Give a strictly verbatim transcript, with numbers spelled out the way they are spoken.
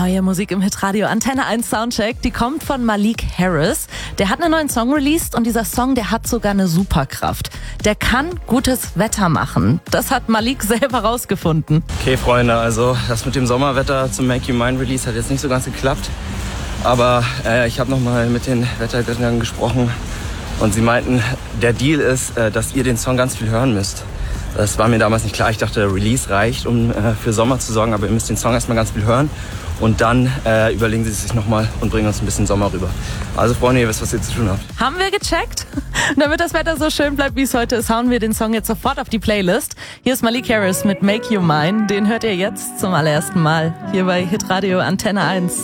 Neue Musik im Hitradio Antenne eins Soundcheck, die kommt von Malik Harris. Der hat einen neuen Song released und dieser Song, der hat sogar eine Superkraft. Der kann gutes Wetter machen. Das hat Malik selber rausgefunden. Okay, Freunde, also das mit dem Sommerwetter zum Make You Mine Release hat jetzt nicht so ganz geklappt. Aber äh, ich habe nochmal mit den Wettergöttern gesprochen und sie meinten, der Deal ist, äh, dass ihr den Song ganz viel hören müsst. Das war mir damals nicht klar. Ich dachte, Release reicht, um äh, für Sommer zu sorgen, aber ihr müsst den Song erstmal ganz viel hören und dann äh, überlegen sie sich nochmal und bringen uns ein bisschen Sommer rüber. Also Freunde, ihr wisst, was ihr zu tun habt. Haben wir gecheckt? Damit das Wetter so schön bleibt, wie es heute ist, hauen wir den Song jetzt sofort auf die Playlist. Hier ist Malik Harris mit Make You Mine. Den hört ihr jetzt zum allerersten Mal hier bei Hitradio Antenne eins.